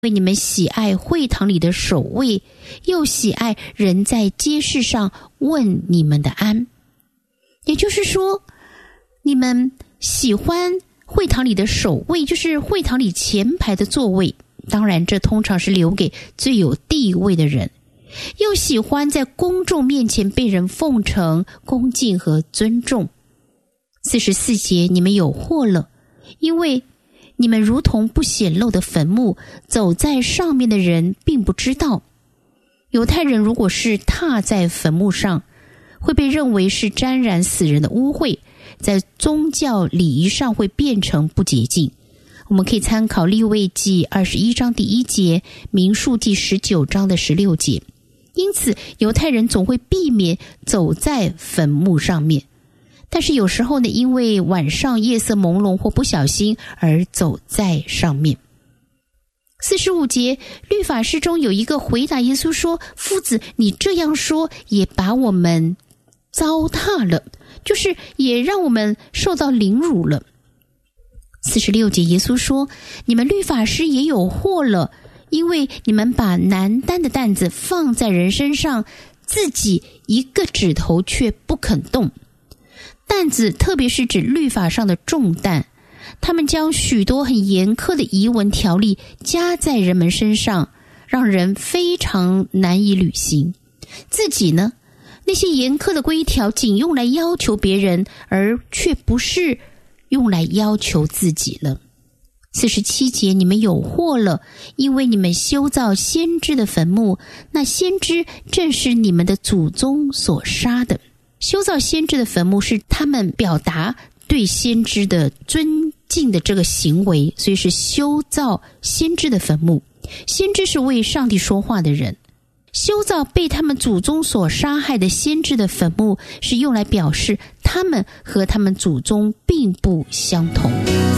为你们喜爱会堂里的守卫，又喜爱人在街市上问你们的安。也就是说，你们喜欢会堂里的守卫，就是会堂里前排的座位，当然这通常是留给最有地位的人，又喜欢在公众面前被人奉承、恭敬和尊重。44节，你们有祸了，因为你们如同不显露的坟墓，走在上面的人并不知道。犹太人如果是踏在坟墓上，会被认为是沾染死人的污秽，在宗教礼仪上会变成不洁净。我们可以参考利未记21章第1节，民数记19章的16节。因此犹太人总会避免走在坟墓上面，但是有时候呢，因为晚上夜色朦胧或不小心而走在上面。45节，律法师中有一个回答耶稣说，夫子，你这样说也把我们糟蹋了，就是也让我们受到凌辱了。46节，耶稣说，你们律法师也有祸了，因为你们把难担的担子放在人身上，自己一个指头却不肯动。担子特别是指律法上的重担，他们将许多很严苛的仪文条例加在人们身上，让人非常难以履行。自己呢，那些严苛的规条仅用来要求别人，而却不是用来要求自己了。47节，你们有祸了，因为你们修造先知的坟墓，那先知正是你们的祖宗所杀的。修造先知的坟墓是他们表达对先知的尊敬的这个行为，所以是修造先知的坟墓。先知是为上帝说话的人，修造被他们祖宗所杀害的先知的坟墓，是用来表示他们和他们祖宗并不相同。